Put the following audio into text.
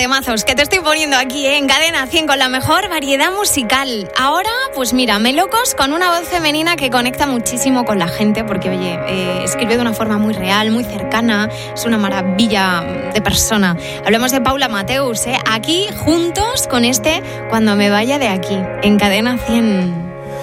temazos que te estoy poniendo aquí en Cadena 100 con la mejor variedad musical. Ahora, pues mira, Melocos con una voz femenina que conecta muchísimo con la gente porque, oye, escribe de una forma muy real, muy cercana, es una maravilla de persona. Hablamos de Paula Mateus, aquí juntos con Cuando me vaya de aquí, en Cadena 100.